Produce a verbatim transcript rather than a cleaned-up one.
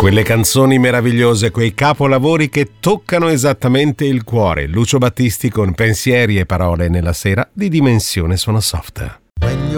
Quelle canzoni meravigliose, quei capolavori che toccano esattamente il cuore. Lucio Battisti con pensieri e parole nella sera di Dimensione Suono Soft.